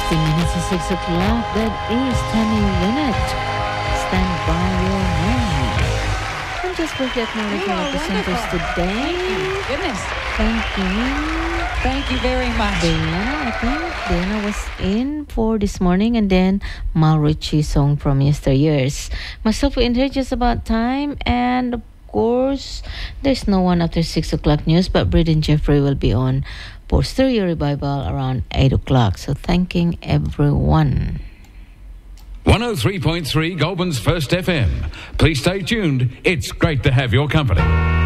16 minutes to 6 o'clock. That is Tammy Wynette. Stand by your man. I'm just forget my regular presenters today. Goodness. Thank you. Thank you very much. Diana, I think Diana was in for this morning, and then Mal Ritchie song from yesteryears. Myself will enter just about time, and of course, there's no one after 6 o'clock news, but Braden Jeffrey will be on for Stereo Revival around 8 o'clock. So thanking everyone. 103.3 Goulburn's First FM. Please stay tuned. It's great to have your company.